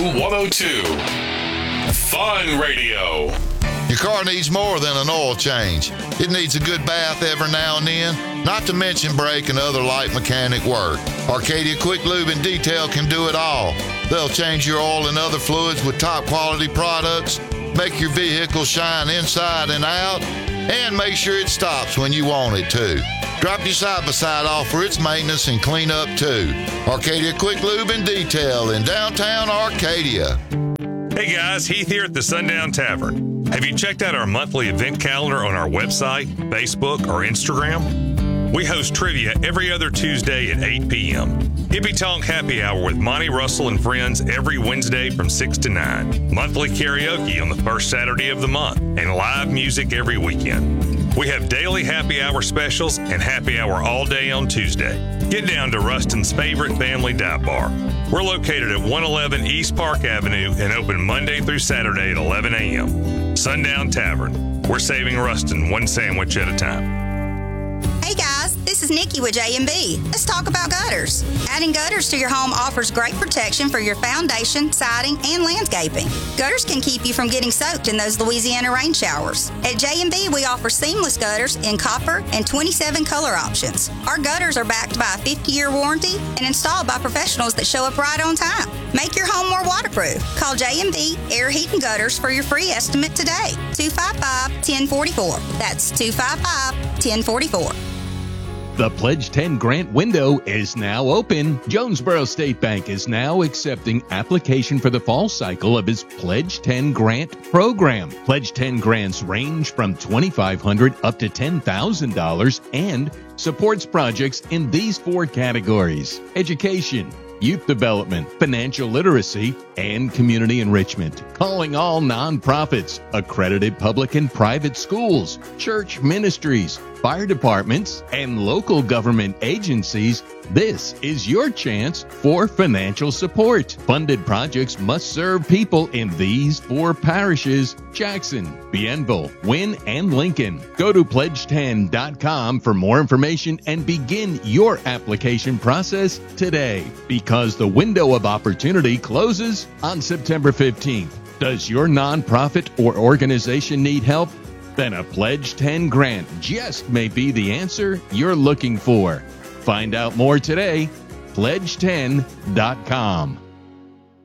Q102. Fun Radio. Your car needs more than an oil change. It needs a good bath every now and then, not to mention brake and other light mechanic work. Arcadia Quick Lube and Detail can do it all. They'll change your oil and other fluids with top quality products, make your vehicle shine inside and out, and make sure it stops when you want it to. Drop your side-by-side off for its maintenance and clean up too. Arcadia Quick Lube and Detail in downtown Arcadia. Hey guys, Heath here at the Sundown Tavern. Have you checked out our monthly event calendar on our website, Facebook, or Instagram? We host trivia every other Tuesday at 8 p.m. Hippie Tonk Happy Hour with Monty Russell and friends every Wednesday from 6 to 9. Monthly karaoke on the first Saturday of the month, and live music every weekend. We have daily happy hour specials and happy hour all day on Tuesday. Get down to Ruston's favorite family dive bar. We're located at 111 East Park Avenue and open Monday through Saturday at 11 a.m. Sundown Tavern. We're saving Ruston one sandwich at a time. Hey guys, this is Nikki with J&B. Let's talk about gutters. Adding gutters to your home offers great protection for your foundation, siding, and landscaping. Gutters can keep you from getting soaked in those Louisiana rain showers. At J&B, we offer seamless gutters in copper and 27 color options. Our gutters are backed by a 50-year warranty and installed by professionals that show up right on time. Make your home more waterproof. Call J&B Air Heat and Gutters for your free estimate today. 255-1044. That's 255-1044. The Pledge 10 grant window is now open. Jonesboro State Bank is now accepting application for the fall cycle of its Pledge 10 grant program. Pledge 10 grants range from $2,500 up to $10,000 and supports projects in these four categories: education, youth development, financial literacy, and community enrichment. Calling all nonprofits, accredited public and private schools, church ministries, fire departments, and local government agencies, this is your chance for financial support. Funded projects must serve people in these four parishes: Jackson, Bienville, Wynne, and Lincoln. Go to pledge10.com for more information and begin your application process today, because the window of opportunity closes on September 15th. Does your nonprofit or organization need help? Then a Pledge 10 grant just may be the answer you're looking for. Find out more today, pledge10.com.